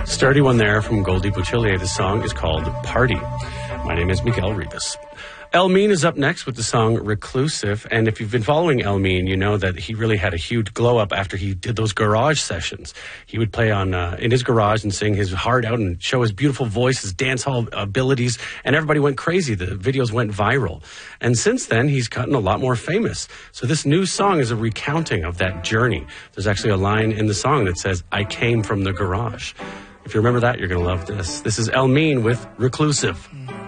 Sturdy one there from Goldie Bouchillier. The song is called Party. My name is Miguel Rivas. Elmeen is up next with the song Reclusive. And if you've been following Elmeen, you know that he really had a huge glow up after he did those garage sessions. He would play on in his garage and sing his heart out and show his beautiful voice, his dance hall abilities. And everybody went crazy. The videos went viral. And since then, he's gotten a lot more famous. So this new song is a recounting of that journey. There's actually a line in the song that says, I came from the garage. If you remember that, you're going to love this. This is Elmeen with Reclusive.